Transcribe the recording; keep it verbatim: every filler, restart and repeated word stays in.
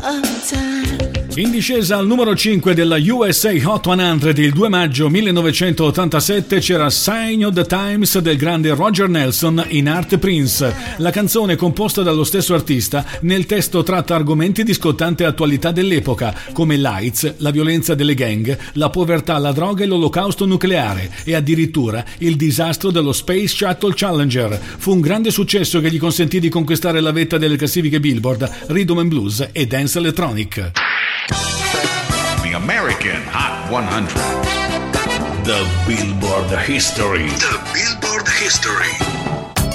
In discesa al numero cinque della U S A Hot cento il due maggio millenovecentottantasette c'era Sign of the Times del grande Roger Nelson in arte Prince. La canzone, composta dallo stesso artista, nel testo tratta argomenti di scottante attualità dell'epoca, come l'AIDS, la violenza delle gang, la povertà, la droga e l'olocausto nucleare, e addirittura il disastro dello Space Shuttle Challenger. Fu un grande successo che gli consentì di conquistare la vetta delle classifiche Billboard, Rhythm and Blues e Dance Electronic. The American Hot cento. The Billboard History. The Billboard History.